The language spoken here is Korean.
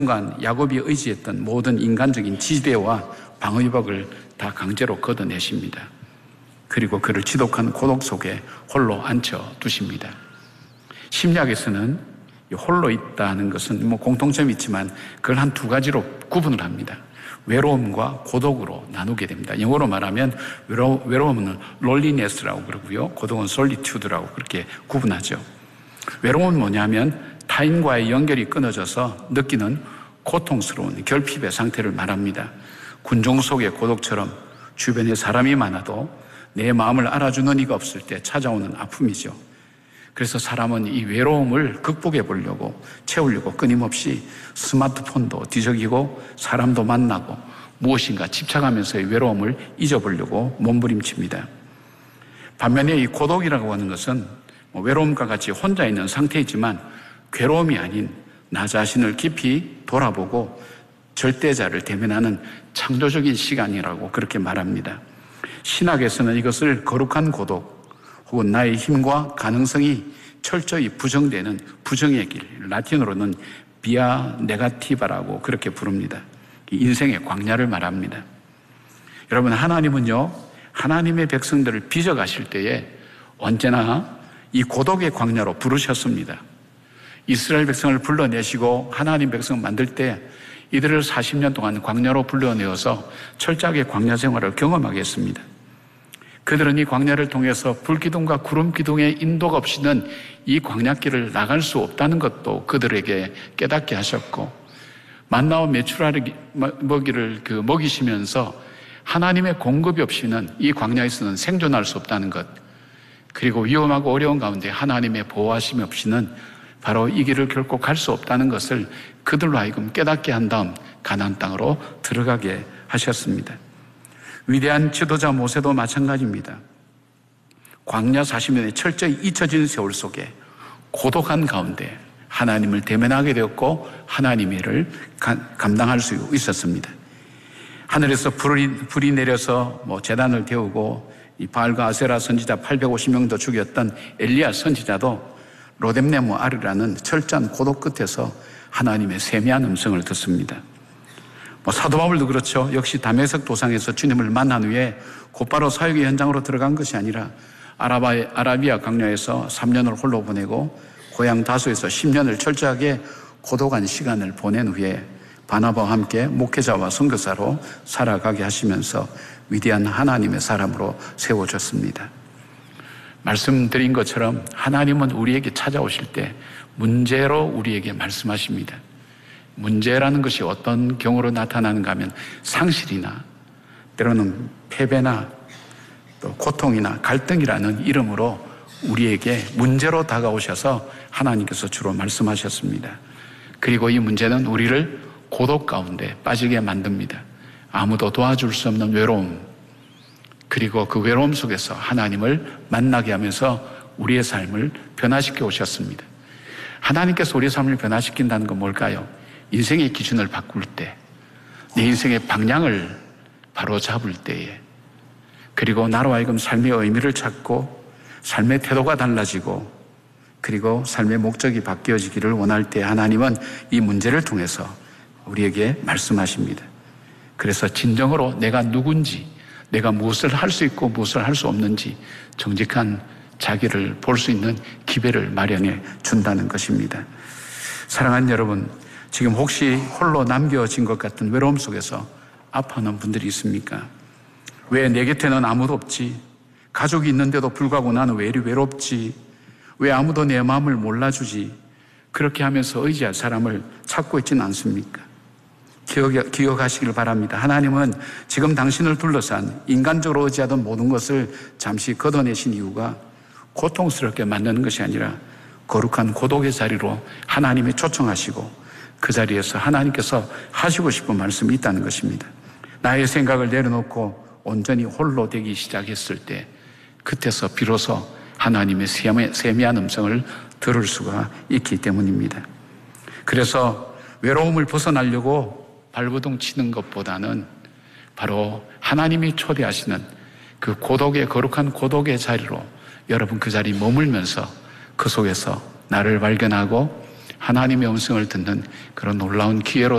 순간 야곱이 의지했던 모든 인간적인 지배와 방위벽을 다 강제로 걷어내십니다. 그리고 그를 지독한 고독 속에 홀로 앉혀 두십니다. 심리학에서는 홀로 있다는 것은 공통점이 있지만 그걸 한 두 가지로 구분을 합니다. 외로움과 고독으로 나누게 됩니다. 영어로 말하면 외로움은 loneliness라고 그러고요. 고독은 solitude라고 그렇게 구분하죠. 외로움은 뭐냐면 타인과의 연결이 끊어져서 느끼는 고통스러운 결핍의 상태를 말합니다. 군중 속의 고독처럼 주변에 사람이 많아도 내 마음을 알아주는 이가 없을 때 찾아오는 아픔이죠. 그래서 사람은 이 외로움을 극복해 보려고 채우려고 끊임없이 스마트폰도 뒤적이고 사람도 만나고 무엇인가 집착하면서의 외로움을 잊어보려고 몸부림칩니다. 반면에 이 고독이라고 하는 것은 외로움과 같이 혼자 있는 상태이지만 괴로움이 아닌 나 자신을 깊이 돌아보고 절대자를 대면하는 창조적인 시간이라고 그렇게 말합니다. 신학에서는 이것을 거룩한 고독 혹은 나의 힘과 가능성이 철저히 부정되는 부정의 길, 라틴어로는 비아 네가티바라고 그렇게 부릅니다. 인생의 광야를 말합니다. 여러분, 하나님은요, 하나님의 백성들을 빚어가실 때에 언제나 이 고독의 광야로 부르셨습니다. 이스라엘 백성을 불러내시고 하나님 백성을 만들 때 이들을 40년 동안 광야로 불러내어서 철저하게 광야 생활을 경험하게 했습니다. 그들은 이 광야를 통해서 불기둥과 구름기둥의 인도가 없이는 이 광야길을 나갈 수 없다는 것도 그들에게 깨닫게 하셨고, 만나와 메추라기 먹이를 먹이시면서 하나님의 공급이 없이는 이 광야에서는 생존할 수 없다는 것, 그리고 위험하고 어려운 가운데 하나님의 보호하심이 없이는 바로 이 길을 결코 갈 수 없다는 것을 그들로 하여금 깨닫게 한 다음 가나안 땅으로 들어가게 하셨습니다. 위대한 지도자 모세도 마찬가지입니다. 광야 40년의 철저히 잊혀진 세월 속에 고독한 가운데 하나님을 대면하게 되었고 하나님의 일을 감당할 수 있었습니다. 하늘에서 불이 내려서 제단을 데우고 이 바알과 아세라 선지자 850명도 죽였던 엘리야 선지자도 로뎀네모 아르라는 철저한 고독 끝에서 하나님의 세미한 음성을 듣습니다. 사도 바울도 그렇죠. 역시 다메섹 도상에서 주님을 만난 후에 곧바로 사역의 현장으로 들어간 것이 아니라 아라비아 광야에서 3년을 홀로 보내고 고향 다소에서 10년을 철저하게 고독한 시간을 보낸 후에 바나바와 함께 목회자와 선교사로 살아가게 하시면서 위대한 하나님의 사람으로 세워졌습니다. 말씀드린 것처럼 하나님은 우리에게 찾아오실 때 문제로 우리에게 말씀하십니다. 문제라는 것이 어떤 경우로 나타나는가 하면 상실이나 때로는 패배나 또 고통이나 갈등이라는 이름으로 우리에게 문제로 다가오셔서 하나님께서 주로 말씀하셨습니다. 그리고 이 문제는 우리를 고독 가운데 빠지게 만듭니다. 아무도 도와줄 수 없는 외로움, 그리고 그 외로움 속에서 하나님을 만나게 하면서 우리의 삶을 변화시켜 오셨습니다. 하나님께서 우리의 삶을 변화시킨다는 건 뭘까요? 인생의 기준을 바꿀 때, 내 인생의 방향을 바로 잡을 때에, 그리고 나로 하여금 삶의 의미를 찾고 삶의 태도가 달라지고 그리고 삶의 목적이 바뀌어지기를 원할 때 하나님은 이 문제를 통해서 우리에게 말씀하십니다. 그래서 진정으로 내가 누군지, 내가 무엇을 할 수 있고 무엇을 할 수 없는지 정직한 자기를 볼 수 있는 기회를 마련해 준다는 것입니다. 사랑하는 여러분, 지금 혹시 홀로 남겨진 것 같은 외로움 속에서 아파하는 분들이 있습니까? 왜 내 곁에는 아무도 없지? 가족이 있는데도 불구하고 나는 왜 이리 외롭지? 왜 아무도 내 마음을 몰라주지? 그렇게 하면서 의지할 사람을 찾고 있지는 않습니까? 기억하시길 바랍니다. 하나님은 지금 당신을 둘러싼 인간적으로 의지하던 모든 것을 잠시 걷어내신 이유가 고통스럽게 만드는 것이 아니라 거룩한 고독의 자리로 하나님이 초청하시고 그 자리에서 하나님께서 하시고 싶은 말씀이 있다는 것입니다. 나의 생각을 내려놓고 온전히 홀로 되기 시작했을 때 그때서 비로소 하나님의 세미한 음성을 들을 수가 있기 때문입니다. 그래서 외로움을 벗어나려고 발버둥 치는 것보다는 바로 하나님이 초대하시는 그 고독의 거룩한 고독의 자리로 여러분 그 자리에 머물면서 그 속에서 나를 발견하고 하나님의 음성을 듣는 그런 놀라운 기회로